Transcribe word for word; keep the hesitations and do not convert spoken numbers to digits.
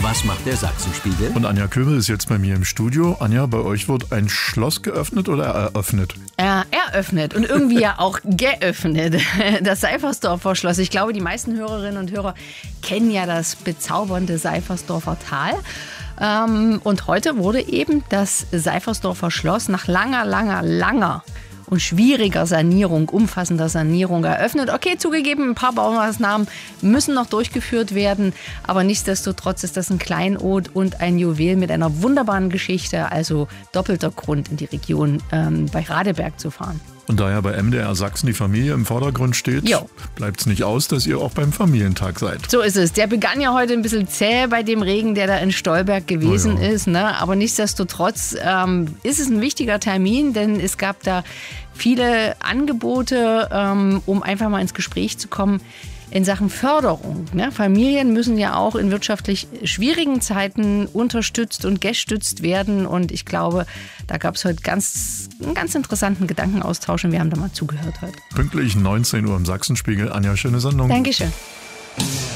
Was macht der Sachsenspiegel? Und Anja Köbel ist jetzt bei mir im Studio. Anja, bei euch wird ein Schloss geöffnet oder eröffnet? Äh, eröffnet und irgendwie ja auch geöffnet. Das Seifersdorfer Schloss. Ich glaube, die meisten Hörerinnen und Hörer kennen ja das bezaubernde Seifersdorfer Tal. Ähm, und heute wurde eben das Seifersdorfer Schloss nach langer, langer, langer und schwieriger Sanierung, umfassender Sanierung eröffnet. Okay, zugegeben, ein paar Baumaßnahmen müssen noch durchgeführt werden, aber nichtsdestotrotz ist das ein Kleinod und ein Juwel mit einer wunderbaren Geschichte, also doppelter Grund in die Region ähm, bei Radeberg zu fahren. Und da ja bei M D R Sachsen die Familie im Vordergrund steht, bleibt es nicht aus, dass ihr auch beim Familientag seid. So ist es. Der begann ja heute ein bisschen zäh bei dem Regen, der da in Stolberg gewesen oh ja. ist. Ne? Aber nichtsdestotrotz ähm, ist es ein wichtiger Termin, denn es gab da viele Angebote, ähm, um einfach mal ins Gespräch zu kommen in Sachen Förderung. Ne? Familien müssen ja auch in wirtschaftlich schwierigen Zeiten unterstützt und gestützt werden. Und ich glaube, da gab es heute ganz, einen ganz interessanten Gedankenaustausch und wir haben da mal zugehört heute. Pünktlich neunzehn Uhr im Sachsenspiegel. Anja, schöne Sendung. Dankeschön.